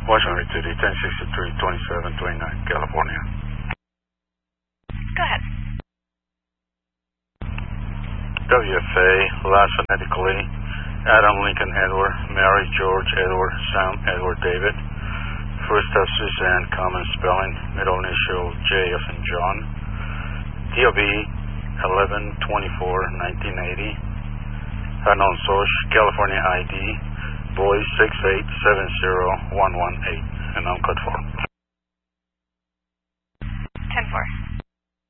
Washington to the 1063, 2729, California. Go ahead. WFA, last phonetically, Adam Lincoln Edward, Mary George Edward, Sam Edward David. First of Suzanne, common spelling, middle initial J as in John. DOB 11/24/1980. Unknown source, California ID, boy 6870118, and uncode form. 10-4.